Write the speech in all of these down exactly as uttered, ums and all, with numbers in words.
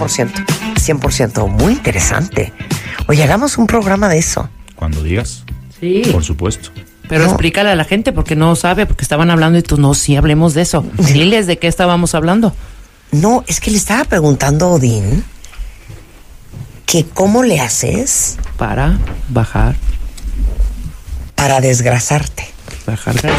por ciento. cien por ciento. Muy interesante. Oye, hagamos un programa de eso. Cuando digas. Sí. Por supuesto. Pero no. Explícale a la gente porque no sabe, porque estaban hablando y tú no, sí, hablemos de eso. Diles de qué estábamos hablando. No, es que le estaba preguntando a Odín que cómo le haces para bajar. Para desgrasarte. Bajar grasa.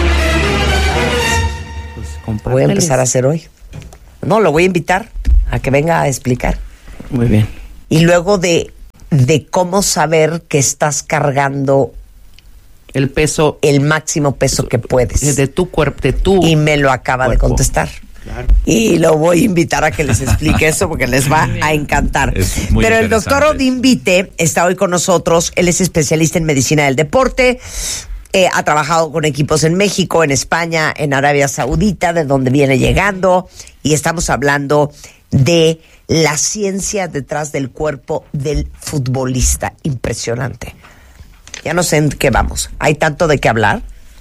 Pues, voy a empezar a hacer hoy. No, lo voy a invitar a que venga a explicar. Muy bien. Y luego de, de cómo saber que estás cargando el peso, el máximo peso que puedes. De tu cuerpo, de tu Y me lo acaba cuerpo. de contestar. Claro. Y lo voy a invitar a que les explique eso porque les va a encantar. Pero el doctor Odín Vite está hoy con nosotros. Él es especialista en medicina del deporte. Eh, ha trabajado con equipos en México, en España, en Arabia Saudita, de donde viene llegando. Y estamos hablando de la ciencia detrás del cuerpo del futbolista. Impresionante. Ya no sé en qué vamos. Hay tanto de qué hablar.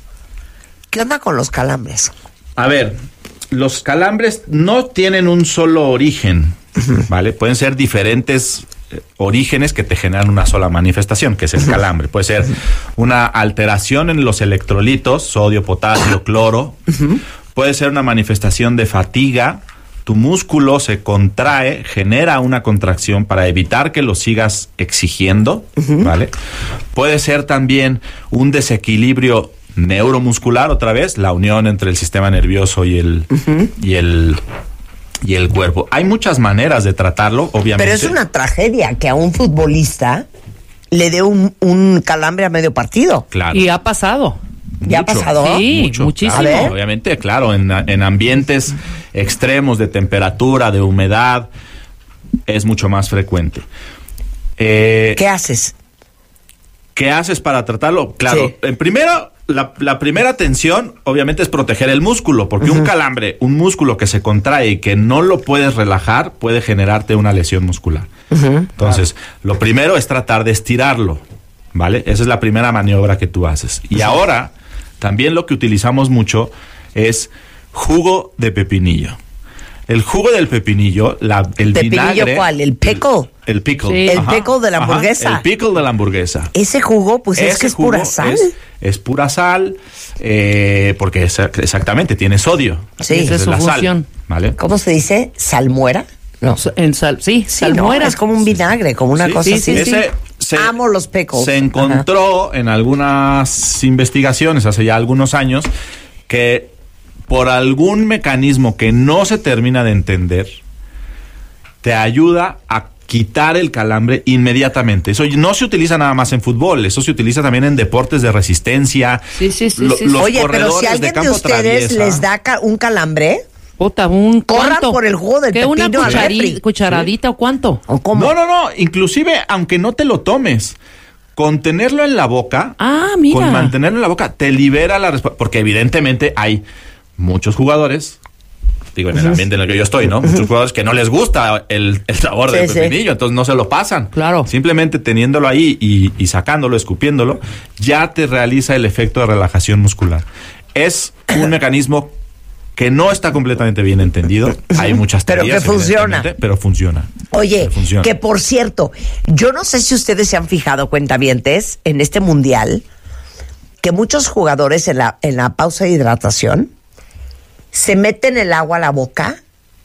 ¿Qué onda con los calambres? A ver, los calambres no tienen un solo origen, ¿vale? Pueden ser diferentes eh, orígenes que te generan una sola manifestación, que es el calambre. Puede ser una alteración en los electrolitos, sodio, potasio, cloro. Puede ser una manifestación de fatiga. Tu músculo se contrae, genera una contracción para evitar que lo sigas exigiendo, uh-huh. ¿vale? Puede ser también un desequilibrio neuromuscular, otra vez, la unión entre el sistema nervioso y el, uh-huh. y el, y el cuerpo. Hay muchas maneras de tratarlo, obviamente. Pero es una tragedia que a un futbolista le dé un, un calambre a medio partido. Claro. Y ha pasado. ¿Ya mucho, ha pasado? Sí, mucho, muchísimo. Claro, obviamente, claro, en, en ambientes extremos de temperatura, de humedad, es mucho más frecuente. Eh, ¿Qué haces? ¿Qué haces para tratarlo? Claro, sí. en primero, la, la primera atención, obviamente, es proteger el músculo, porque uh-huh. un calambre, un músculo que se contrae y que no lo puedes relajar, puede generarte una lesión muscular. Uh-huh. Entonces, claro. lo primero es tratar de estirarlo, ¿vale? Esa es la primera maniobra que tú haces. Y uh-huh. ahora, también lo que utilizamos mucho es jugo de pepinillo. El jugo del pepinillo, la, el ¿Pepinillo vinagre... cuál? ¿El pickle? El, el pickle. Sí. ¿El pickle de la hamburguesa? Ajá, el pickle de la hamburguesa. Ese jugo, pues Ese es que es pura sal. Es, es pura sal, eh, porque es, exactamente, tiene sodio. Sí. Esa es su la función. Sal, ¿vale? ¿Cómo se dice? ¿Salmuera? No. En sal, sí, sí salmuera. No, es como un vinagre, como una sí, cosa sí, así. Sí, Ese se, Amo los pickles. Se encontró Ajá. en algunas investigaciones hace ya algunos años que por algún mecanismo que no se termina de entender, te ayuda a quitar el calambre inmediatamente. Eso no se utiliza nada más en fútbol, eso se utiliza también en deportes de resistencia. Sí, sí, sí. Lo, sí. Los Oye, pero si alguien de, de ustedes traviesa, les da ca- un calambre, puta, un corran ¿cuánto? por el jugo del ¿Qué, pepino una cuchari- cucharadita ¿Sí? o cuánto? ¿O cómo? No, no, no. Inclusive, aunque no te lo tomes, con tenerlo en la boca, ah, mira. con mantenerlo en la boca, te libera la respuesta. Porque evidentemente hay muchos jugadores, digo, en el ambiente en el que yo estoy, ¿no? Muchos jugadores que no les gusta el, el sabor sí, del pepinillo, sí. entonces no se lo pasan. Claro. Simplemente teniéndolo ahí y, y sacándolo, escupiéndolo, ya te realiza el efecto de relajación muscular. Es un mecanismo que no está completamente bien entendido. Hay muchas teorías. Pero que funciona. Pero funciona. Oye, funciona. que por cierto, yo no sé si ustedes se han fijado, cuentavientes, en este mundial, que muchos jugadores en la, en la pausa de hidratación se meten el agua a la boca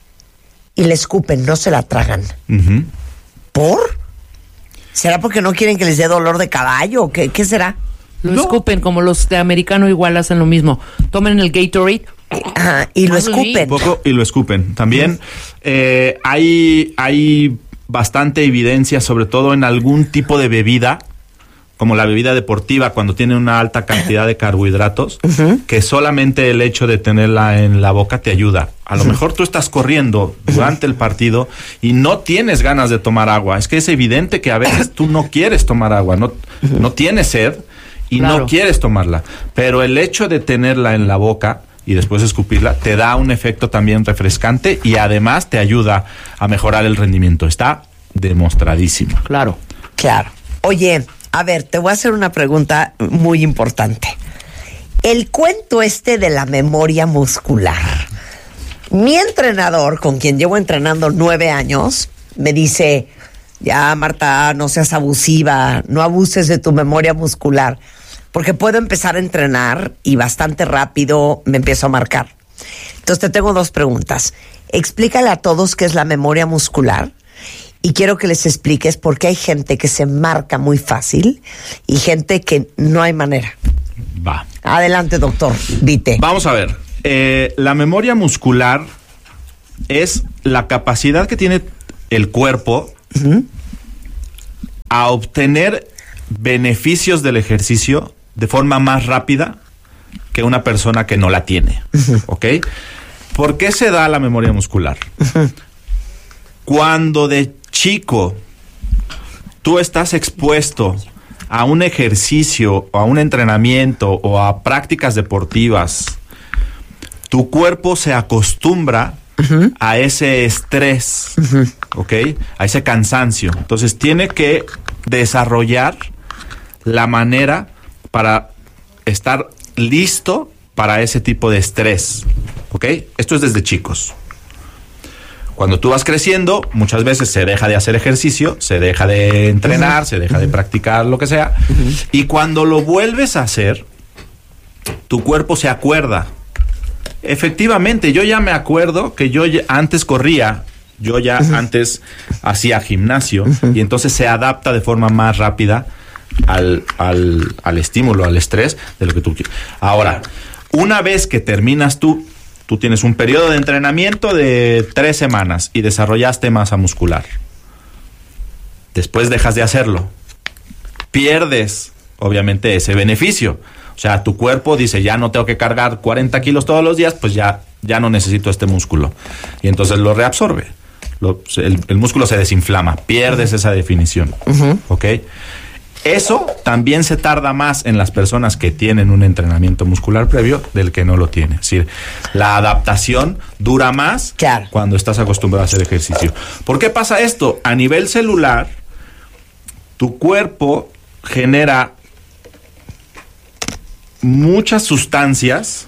y le escupen, no se la tragan. Uh-huh. ¿Por? ¿Será porque no quieren que les dé dolor de caballo? ¿Qué, qué será? Lo no. escupen, como los de americano igual hacen lo mismo. Tomen el Gatorade. Ajá, y lo escupen. Un poco y lo escupen. También eh, hay, hay bastante evidencia, sobre todo en algún tipo de bebida, como la bebida deportiva, cuando tiene una alta cantidad de carbohidratos, uh-huh. que solamente el hecho de tenerla en la boca te ayuda. A lo uh-huh. mejor tú estás corriendo durante el partido y no tienes ganas de tomar agua. Es que es evidente que a veces tú no quieres tomar agua, no, uh-huh. no tienes sed y claro. no quieres tomarla. Pero el hecho de tenerla en la boca y después escupirla, te da un efecto también refrescante y además te ayuda a mejorar el rendimiento. Está demostradísimo. Claro. Claro. Oye, a ver, te voy a hacer una pregunta muy importante. El cuento este de la memoria muscular, Mi entrenador, con quien llevo entrenando nueve años, me dice, ya Marta, no seas abusiva, no abuses de tu memoria muscular, porque puedo empezar a entrenar y bastante rápido me empiezo a marcar. Entonces te tengo dos preguntas. Explícale a todos qué es la memoria muscular y quiero que les expliques por qué hay gente que se marca muy fácil y gente que no hay manera. Va. Adelante, doctor Vite. Vamos a ver. Eh, la memoria muscular es la capacidad que tiene el cuerpo uh-huh. a obtener beneficios del ejercicio de forma más rápida que una persona que no la tiene. Uh-huh. ¿Ok? ¿Por qué se da la memoria muscular? Uh-huh. Cuando de chico tú estás expuesto a un ejercicio, o a un entrenamiento, o a prácticas deportivas, tu cuerpo se acostumbra uh-huh. a ese estrés, uh-huh. ¿ok? A ese cansancio. Entonces tiene que desarrollar la manera para estar listo para ese tipo de estrés, ¿ok? Esto es desde chicos. Cuando tú vas creciendo, muchas veces se deja de hacer ejercicio, se deja de entrenar, uh-huh. se deja de practicar lo que sea, uh-huh. y cuando lo vuelves a hacer, tu cuerpo se acuerda. Efectivamente, yo ya me acuerdo que yo ya antes corría, yo ya uh-huh. antes hacía gimnasio, uh-huh. y entonces se adapta de forma más rápida al, al, al estímulo, al estrés de lo que tú quieres. Ahora, una vez que terminas tú, tú tienes un periodo de entrenamiento de tres semanas y desarrollaste masa muscular. Después dejas de hacerlo. Pierdes, obviamente, ese beneficio. O sea, tu cuerpo dice, ya no tengo que cargar cuarenta kilos todos los días, pues ya, ya no necesito este músculo. Y entonces lo reabsorbe. Lo, el, el músculo se desinflama. Pierdes uh-huh. esa definición. Uh-huh. ¿Ok? Eso también se tarda más en las personas que tienen un entrenamiento muscular previo del que no lo tiene. Es decir, la adaptación dura más claro. cuando estás acostumbrado a hacer ejercicio. ¿Por qué pasa esto? A nivel celular, tu cuerpo genera muchas sustancias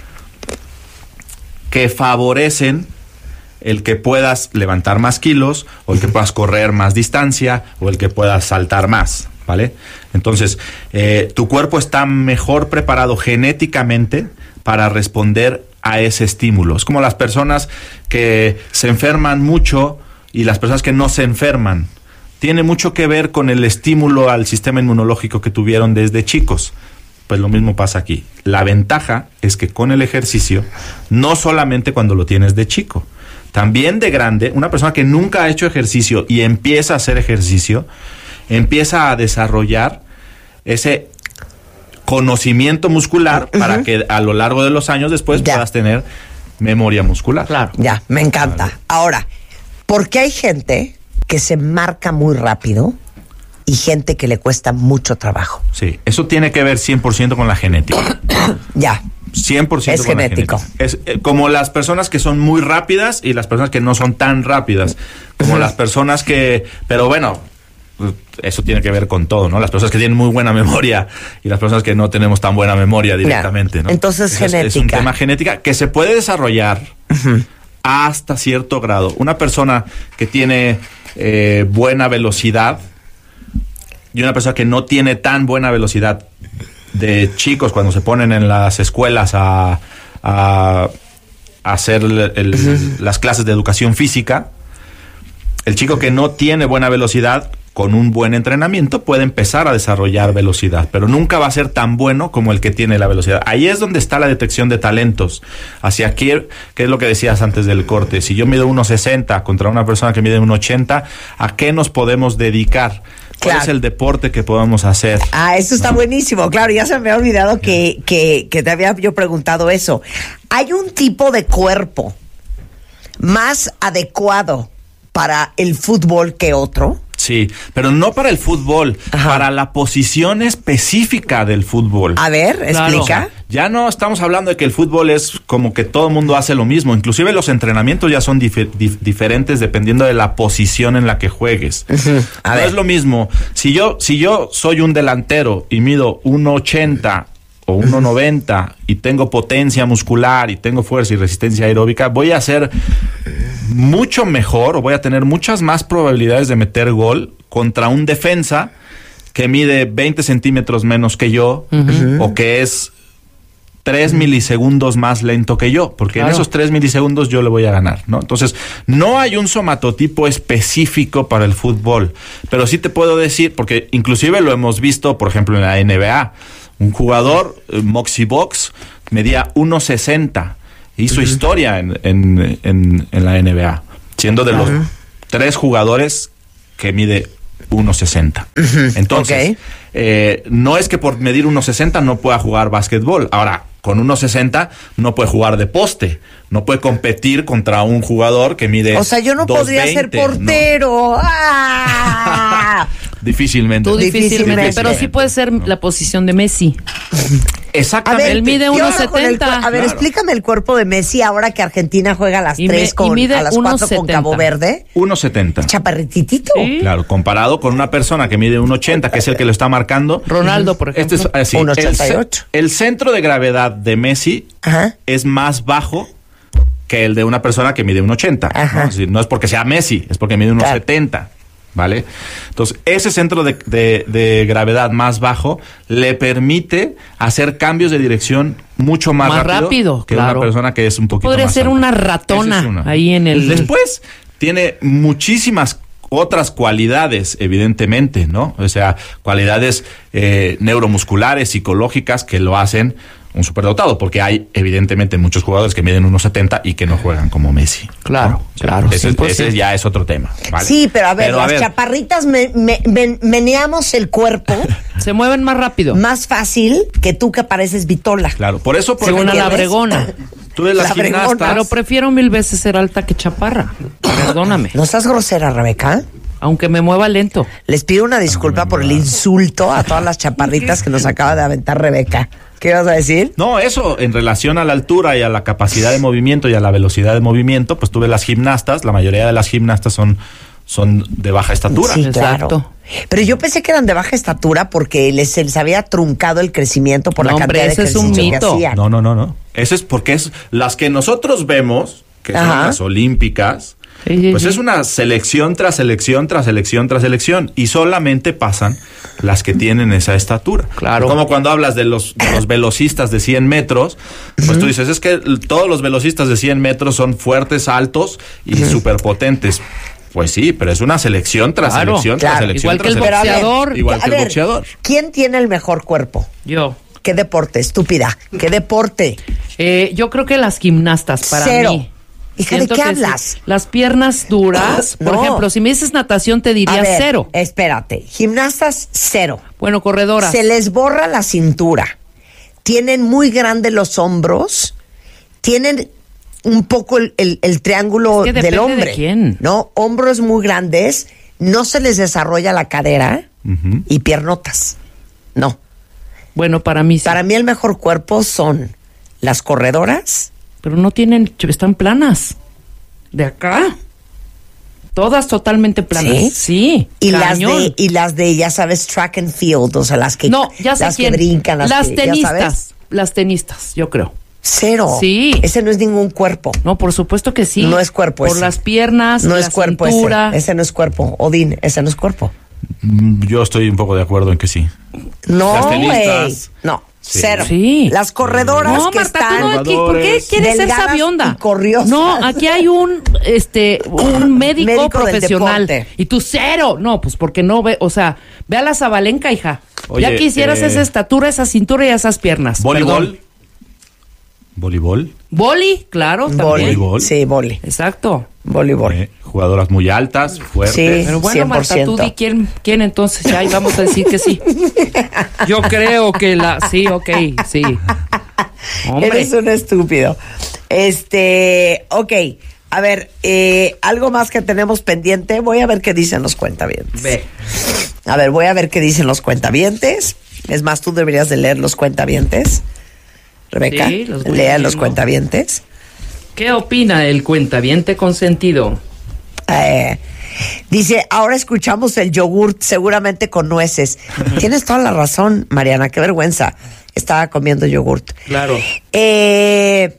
que favorecen el que puedas levantar más kilos, o el que puedas correr más distancia, o el que puedas saltar más. ¿Vale? Entonces, eh, tu cuerpo está mejor preparado genéticamente para responder a ese estímulo. Es como las personas que se enferman mucho y las personas que no se enferman. Tiene mucho que ver con el estímulo al sistema inmunológico que tuvieron desde chicos. Pues lo mismo pasa aquí. La ventaja es que con el ejercicio, no solamente cuando lo tienes de chico, también de grande, una persona que nunca ha hecho ejercicio y empieza a hacer ejercicio, empieza a desarrollar ese conocimiento muscular uh-huh. para que a lo largo de los años después ya. puedas tener memoria muscular. Claro. Ya, me encanta. Vale. Ahora, ¿por qué hay gente que se marca muy rápido y gente que le cuesta mucho trabajo? Sí, eso tiene que ver cien por ciento con la genética. Ya. cien por ciento es con genético. La genética. Es eh, como las personas que son muy rápidas y las personas que no son tan rápidas. Como uh-huh. las personas que... Pero bueno... Eso tiene que ver con todo, ¿no? Las personas que tienen muy buena memoria y las personas que no tenemos tan buena memoria directamente, ¿no? Entonces, es, genética. Es un tema genética que se puede desarrollar uh-huh. hasta cierto grado. Una persona que tiene eh, buena velocidad y una persona que no tiene tan buena velocidad, de chicos cuando se ponen en las escuelas a, a, a hacer el, el, uh-huh. las clases de educación física, el chico que no tiene buena velocidad, con un buen entrenamiento puede empezar a desarrollar velocidad, pero nunca va a ser tan bueno como el que tiene la velocidad. Ahí es donde está la detección de talentos. Hacia aquí, que es lo que decías antes del corte. Si yo mido uno sesenta contra una persona que mide uno ochenta, ¿a qué nos podemos dedicar? ¿Cuál claro. es el deporte que podemos hacer? Ah, eso está ¿no? buenísimo. Claro, ya se me ha olvidado que, que, que te había yo preguntado eso. ¿Hay un tipo de cuerpo más adecuado para el fútbol que otro? Sí, pero no para el fútbol, Ajá. para la posición específica del fútbol. A ver, explica. Claro. O sea, ya no estamos hablando de que el fútbol es como que todo el mundo hace lo mismo. Inclusive los entrenamientos ya son dif- dif- diferentes dependiendo de la posición en la que juegues. Uh-huh. A no ver. Es lo mismo. Si yo, si yo soy un delantero y mido uno ochenta o uno noventa y tengo potencia muscular y tengo fuerza y resistencia aeróbica, voy a ser mucho mejor o voy a tener muchas más probabilidades de meter gol contra un defensa que mide veinte centímetros menos que yo, uh-huh. o que es tres milisegundos más lento que yo, porque claro. en esos tres milisegundos yo le voy a ganar, ¿no? Entonces, no hay un somatotipo específico para el fútbol, pero sí te puedo decir, porque inclusive lo hemos visto, por ejemplo, en la N B A, un jugador, eh, Moxie Box, medía uno sesenta, hizo uh-huh. historia en, en, en, en la N B A, siendo de uh-huh. los tres jugadores que mide uno sesenta. Uh-huh. Entonces, okay. eh, no es que por medir uno sesenta no pueda jugar básquetbol. Ahora, con uno sesenta no puede jugar de poste, no puede competir contra un jugador que mide. O sea, yo no podría ser portero. ¿No? ¡Ah! Difícilmente. Tú difícilmente, difícilmente, pero sí puede ser no. la posición de Messi. Exactamente. Él mide uno setenta. A ver, claro. explícame el cuerpo de Messi ahora que Argentina juega a las y tres me, con a las cuatro con Cabo Verde. uno setenta. Chaparrititito. ¿Sí? Claro, comparado con una persona que mide uno ochenta, que es el que lo está marcando. Ronaldo, por ejemplo. Este es así. uno ochenta y ocho. El, el centro de gravedad de Messi Ajá. es más bajo que el de una persona que mide uno ochenta. ¿no? Es decir, no es porque sea Messi, es porque mide uno setenta. Claro. ¿Vale? Entonces, ese centro de, de, de gravedad más bajo le permite hacer cambios de dirección mucho más, más rápido, rápido que claro. una persona que es un poquito Podría más ser alta. Una ratona es una. Ahí en el... Después, tiene muchísimas otras cualidades, evidentemente, ¿no? O sea, cualidades eh, neuromusculares, psicológicas que lo hacen un superdotado, porque hay evidentemente muchos jugadores que miden uno setenta y que no juegan como Messi. Claro, ¿no? claro. Ese, ese ya es otro tema. ¿vale? Sí, pero a ver, pero, las a ver. chaparritas me, me, me, meneamos el cuerpo. Se mueven más rápido. Más fácil que tú que pareces Vitola. Claro, por eso... Por Según a la Bregona. Tú de las la gimnastas... Pero prefiero mil veces ser alta que chaparra. Perdóname. ¿No estás grosera, Rebeca? Aunque me mueva lento. Les pido una disculpa no, por el insulto a todas las chaparritas que nos acaba de aventar Rebeca. ¿Qué vas a decir? No, eso, en relación a la altura y a la capacidad de movimiento y a la velocidad de movimiento, pues tú ves las gimnastas, la mayoría de las gimnastas son, son de baja estatura. Sí, claro. Exacto. Pero yo pensé que eran de baja estatura porque les, les había truncado el crecimiento por no, la cantidad hombre, de ejercicio es un mito. Que hacían. No, no, no, no. Eso es porque es las que nosotros vemos, que Ajá. son las olímpicas, sí, sí, pues sí. es una selección tras selección tras selección tras selección y solamente pasan las que tienen esa estatura. Claro. Como cuando hablas de los, de los velocistas de cien metros, pues uh-huh. tú dices, es que todos los velocistas de cien metros son fuertes, altos y uh-huh. superpotentes. Pues sí, pero es una selección tras claro, selección claro. tras selección. Igual que el boxeador. Ver, Igual que ver, el boxeador. ¿Quién tiene el mejor cuerpo? Yo. ¿Qué deporte? Estúpida. ¿Qué deporte? Eh, yo creo que las gimnastas, para Cero. mí. Hija, ¿de qué hablas? Sí. Las piernas duras. No. Por ejemplo, si me dices natación, te diría A ver, cero. Espérate. Gimnastas, cero. Bueno, corredoras. Se les borra la cintura. Tienen muy grandes los hombros. Tienen un poco el, el, el triángulo es que del hombre. ¿De quién? ¿No? Hombros muy grandes. No se les desarrolla la cadera uh-huh. y piernotas. No. Bueno, para mí sí. Para mí el mejor cuerpo son las corredoras. Pero no tienen, están planas. De acá. Todas totalmente planas. Sí. sí y las de, y las de, ya sabes, track and field, o sea, las que, no, ya sé las quién. que brincan, las, las que, tenistas. ¿ya sabes? Las tenistas, yo creo. Cero. Sí. Ese no es ningún cuerpo. No, por supuesto que sí. No es cuerpo Por ese. las piernas, no la es cuerpo cintura. Ese. ese no es cuerpo. Odín, ese no es cuerpo. Yo estoy un poco de acuerdo en que sí. No, güey. No. Sí. Cero. Sí. Las corredoras no, que Marta, están tú no aquí, ¿por qué quieres ser sabionda? Y no, aquí hay un este un médico, médico profesional y tú cero. No, pues porque no ve, o sea, ve a la Zabalenka, hija. Oye, ya quisieras eh, esa estatura, esa cintura y esas piernas. ¿Voleibol? Perdón. ¿Voleibol? Boli, claro, también. ¿Voleibol? Sí, boli. Exacto. Voleibol. Eh, jugadoras muy altas, fuertes. Sí, pero bueno, cien por ciento. Marta, tú di quién, quién entonces ya, y vamos a decir que sí. Yo creo que la, sí, ok, sí. Hombre. Eres un estúpido. Este, ok, a ver, eh, algo más que tenemos pendiente. Voy a ver qué dicen los cuentavientes. Ve. A ver, voy a ver qué dicen los cuentavientes. Es más, tú deberías de leer los cuentavientes. Rebeca, sí, los lea los cuentavientes. ¿Qué opina el cuentaviente consentido? Eh, dice, ahora escuchamos el yogurt seguramente con nueces. Tienes toda la razón, Mariana, qué vergüenza. Estaba comiendo yogurt. Claro. Eh,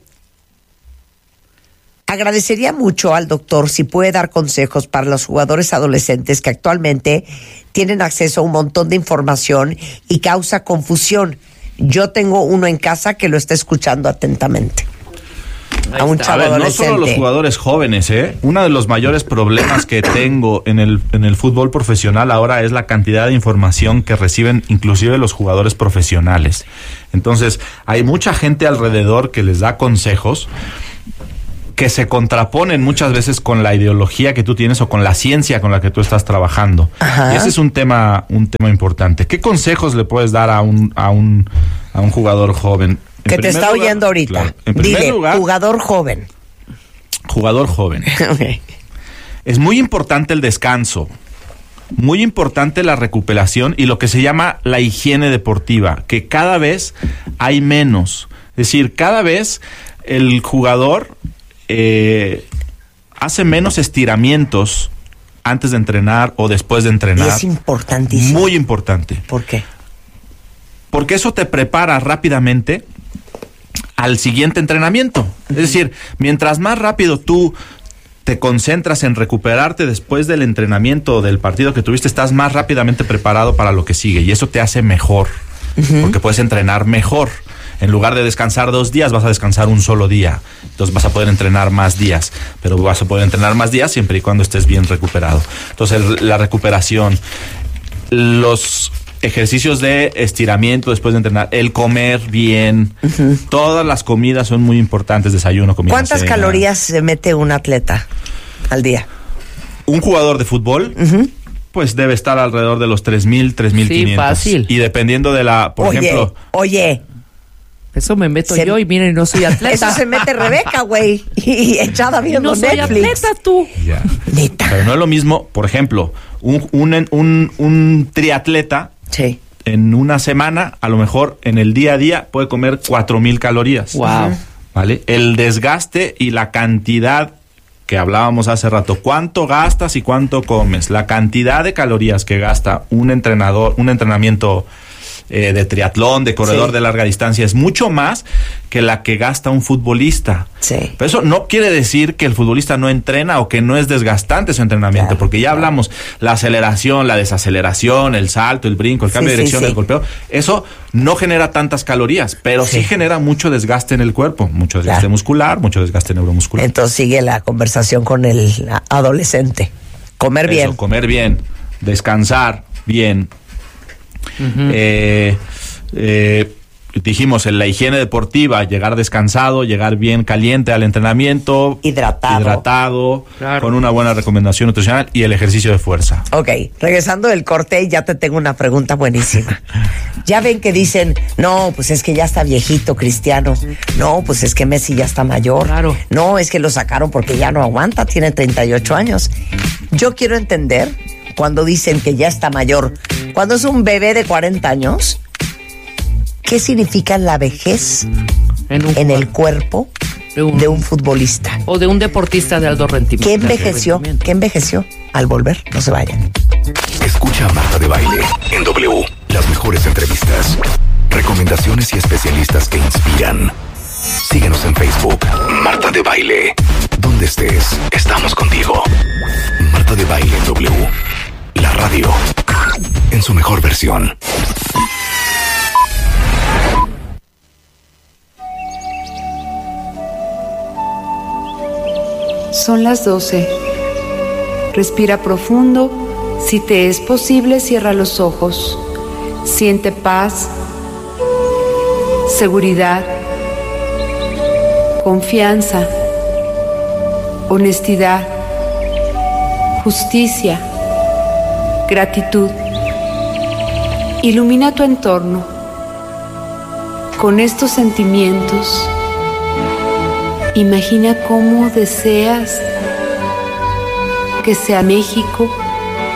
agradecería mucho al doctor si puede dar consejos para los jugadores adolescentes que actualmente tienen acceso a un montón de información y causa confusión. Yo tengo uno en casa que lo está escuchando atentamente. A un chavo a ver, adolescente. No solo los jugadores jóvenes, ¿eh? Uno de los mayores problemas que tengo en el, en el fútbol profesional ahora es la cantidad de información que reciben inclusive los jugadores profesionales. Entonces, hay mucha gente alrededor que les da consejos que se contraponen muchas veces con la ideología que tú tienes o con la ciencia con la que tú estás trabajando. Ajá. Y ese es un tema, un tema importante. ¿Qué consejos le puedes dar a un, a un, a un jugador joven? En que te está lugar, oyendo ahorita. Claro, en primer Dile, lugar, jugador joven. Jugador joven. Okay. Es muy importante el descanso. Muy importante la recuperación y lo que se llama la higiene deportiva, que cada vez hay menos. Es decir, cada vez el jugador eh, hace menos estiramientos antes de entrenar o después de entrenar. Y es importantísimo. Muy importante. ¿Por qué? Porque eso te prepara rápidamente al siguiente entrenamiento. Uh-huh. Es decir, mientras más rápido tú te concentras en recuperarte después del entrenamiento o del partido que tuviste, estás más rápidamente preparado para lo que sigue y eso te hace mejor, uh-huh. porque puedes entrenar mejor. En lugar de descansar dos días, vas a descansar un solo día. Entonces vas a poder entrenar más días, pero vas a poder entrenar más días siempre y cuando estés bien recuperado. Entonces la recuperación, los ejercicios de estiramiento después de entrenar, el comer bien, uh-huh. todas las comidas son muy importantes, desayuno, comida, ¿cuántas cena. calorías se mete un atleta al día? Un jugador de fútbol, uh-huh. pues debe estar alrededor de los tres mil, tres mil quinientos. Sí, fácil. Y dependiendo de la, por oye, ejemplo... Oye, eso me meto se, yo y miren, no soy atleta. Eso se mete Rebeca, güey. Y echada viendo no soy Netflix. atleta tú. Ya. Neta. Pero no es lo mismo, por ejemplo, un, un, un, un triatleta sí. en una semana, a lo mejor en el día a día puede comer cuatro mil calorías. Wow. ¿Vale? El desgaste y la cantidad que hablábamos hace rato, cuánto gastas y cuánto comes, la cantidad de calorías que gasta un entrenador, un entrenamiento Eh, de triatlón, de corredor sí. de larga distancia, es mucho más que la que gasta un futbolista. Sí. Pero eso no quiere decir que el futbolista no entrena o que no es desgastante su entrenamiento, claro, porque ya claro. hablamos, la aceleración, la desaceleración, el salto, el brinco, el cambio sí, de dirección, sí, sí. el golpeo, eso no genera tantas calorías, pero sí, sí genera mucho desgaste en el cuerpo, mucho desgaste claro. muscular, mucho desgaste neuromuscular. Entonces sigue la conversación con el adolescente. Comer eso, bien. Comer bien, descansar bien. Uh-huh. Eh, eh, dijimos en la higiene deportiva, llegar descansado, llegar bien caliente al entrenamiento, hidratado, hidratado claro. con una buena recomendación nutricional y el ejercicio de fuerza. Ok, regresando del corte, ya te tengo una pregunta buenísima. Ya ven que dicen, no, pues es que ya está viejito Cristiano, no, pues es que Messi ya está mayor, claro. no, es que lo sacaron porque ya no aguanta, tiene treinta y ocho años. Yo quiero entender, cuando dicen que ya está mayor, cuando es un bebé de cuarenta años, ¿qué significa la vejez en, un en el cuerpo de un, de un futbolista? O de un deportista de alto rendimiento. ¿Qué envejeció? ¿Qué envejeció? Al volver, no se vayan. Escucha a Marta de Baile en W. Las mejores entrevistas, recomendaciones y especialistas que inspiran. Síguenos en Facebook. Marta de Baile. Donde estés, estamos contigo. Marta de Baile en W. La radio en su mejor versión. Son las doce. Respira profundo. Si te es posible, cierra los ojos. Siente paz, seguridad, confianza, honestidad, justicia, gratitud. Ilumina tu entorno. Con estos sentimientos, imagina cómo deseas que sea México